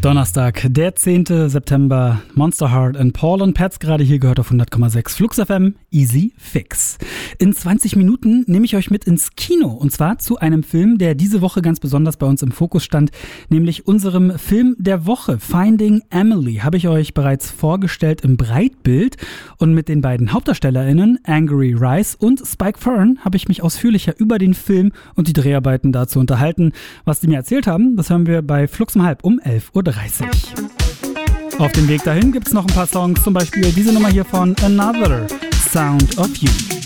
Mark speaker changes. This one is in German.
Speaker 1: Donnerstag, der 10. September, Monster Heart and Paul und Pets, gerade hier gehört auf 100,6 Flux FM, Easy Fix. In 20 Minuten nehme ich euch mit ins Kino und zwar zu einem Film, der diese Woche ganz besonders bei uns im Fokus stand, nämlich unserem Film der Woche, Finding Emily, habe ich euch bereits vorgestellt im Breitbild und mit den beiden HauptdarstellerInnen, Angourie Rice und Spike Fern, habe ich mich ausführlicher über den Film und die Dreharbeiten dazu unterhalten. Was die mir erzählt haben, das hören wir bei Flux um halb um 11:30 Uhr. Auf dem Weg dahin gibt es noch ein paar Songs, zum Beispiel diese Nummer hier von Another, Sound of You.